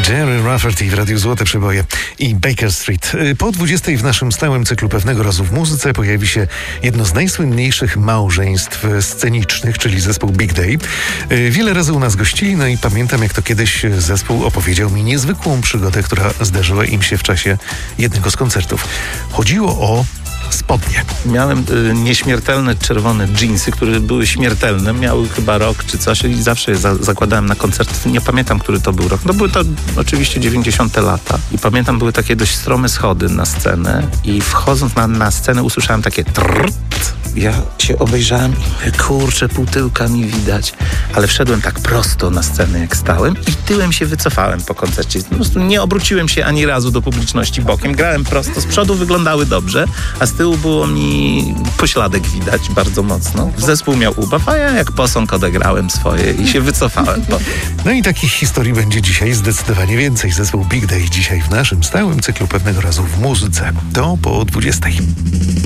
Jerry Rafferty w Radiu Złote Przeboje i Baker Street. Po 20 w naszym stałym cyklu Pewnego razu w muzyce pojawi się jedno z najsłynniejszych małżeństw scenicznych, czyli zespół Big Day. Wiele razy u nas gościli, no i pamiętam, jak to kiedyś zespół opowiedział mi niezwykłą przygodę, która zdarzyła im się w czasie jednego z koncertów. Chodziło o spodnie. Miałem nieśmiertelne czerwone dżinsy, które były śmiertelne. Miały chyba rok czy coś i zawsze je zakładałem na koncert. Nie pamiętam, który to był rok. No były to oczywiście 90. lata. I pamiętam, były takie dość strome schody na scenę i wchodząc na scenę usłyszałem takie trrrt. Ja się obejrzałem i mówię, kurczę, pół tyłka mi widać. Ale wszedłem tak prosto na scenę, jak stałem i tyłem się wycofałem po koncercie. Po prostu nie obróciłem się ani razu do publiczności bokiem. Grałem prosto, z przodu wyglądały dobrze, a z tyłu było mi pośladek widać bardzo mocno. Zespół miał ubaw, a ja jak posąg odegrałem swoje i się wycofałem. No i takich historii będzie dzisiaj zdecydowanie więcej. Zespół Big Day dzisiaj w naszym stałym cyklu Pewnego razu w muzyce. To po 20.